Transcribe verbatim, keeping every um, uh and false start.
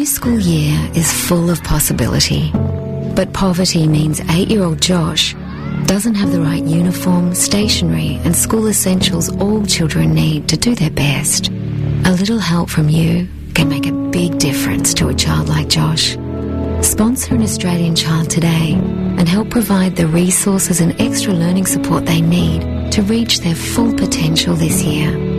school year is full of possibility, but poverty means eight-year-old Josh doesn't have the right uniform, stationery and school essentials all children need to do their best. A little help from you can make a big difference to a child like Josh. Sponsor an Australian child today and help provide the resources and extra learning support they need to reach their full potential this year.